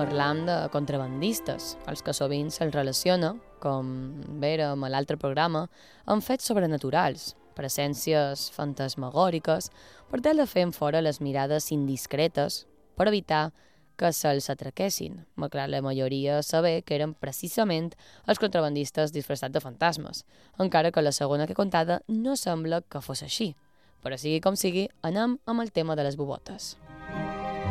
parlant de contrabandistes, als que sovint se'ls relaciona, com vèrem a l'altre programa, amb fets sobrenaturals, presències fantasmagòriques, per tal de fer fora les mirades indiscretes per evitar que se'ls atraquessin, malgrat la majoria saber que eren precisament els contrabandistes disfressats de fantasmes, encara que la segona que contada no sembla que fos així. Però sigui com sigui, anem amb el tema de les bubotes.